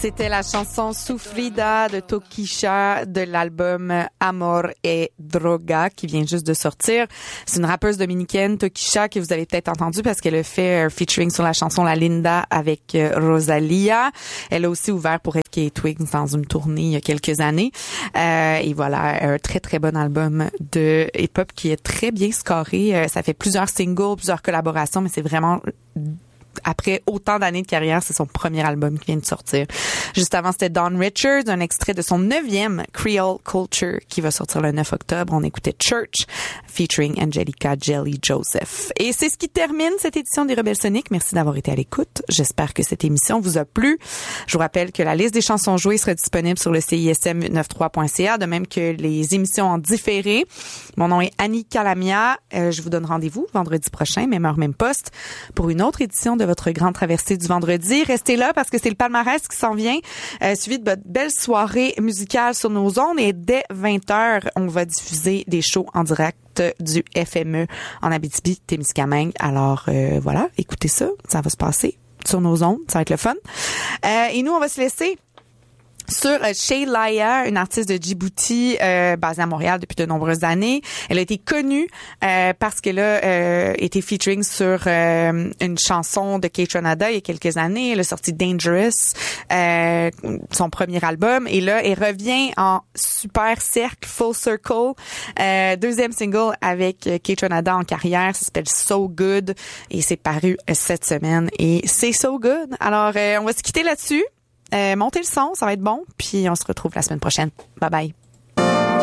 C'était la chanson Sufrida de Tokischa de l'album Amor et Droga qui vient juste de sortir. C'est une rappeuse dominicaine, Tokischa, que vous avez peut-être entendu parce qu'elle a fait un featuring sur la chanson La Linda avec Rosalia. Elle a aussi ouvert pour FK Twigs dans une tournée il y a quelques années. Et voilà, un très très bon album de hip-hop qui est très bien scoré. Ça fait plusieurs singles, plusieurs collaborations, mais c'est vraiment... Après autant d'années de carrière, c'est son premier album qui vient de sortir. Juste avant, c'était Dawn Richards, un extrait de son 9e Creole Culture qui va sortir le 9 octobre. On écoutait Church featuring Angelica Jelly Joseph. Et c'est ce qui termine cette édition des Rebelles Soniques. Merci d'avoir été à l'écoute. J'espère que cette émission vous a plu. Je vous rappelle que la liste des chansons jouées sera disponible sur le CISM93.ca, de même que les émissions en différé. Mon nom est Annie Calamia. Je vous donne rendez-vous vendredi prochain, même heure, même poste, pour une autre édition de votre grande traversée du vendredi. Restez là parce que c'est le palmarès qui s'en vient, suivi de votre belle soirée musicale sur nos ondes. Et dès 20h, on va diffuser des shows en direct du FME en Abitibi-Témiscamingue. Alors voilà, écoutez ça, ça va se passer sur nos ondes, ça va être le fun. Et nous, on va se laisser sur Shay Laya, une artiste de Djibouti basée à Montréal depuis de nombreuses années. Elle a été connue parce qu'elle a été featuring sur une chanson de Kaytranada il y a quelques années. Elle a sorti Dangerous, son premier album. Et là, elle revient en super cercle, full circle. Deuxième single avec Kaytranada en carrière. Ça s'appelle So Good et c'est paru cette semaine. Et c'est so good. Alors, on va se quitter là-dessus. Montez le son, ça va être bon. Puis on se retrouve la semaine prochaine. Bye bye.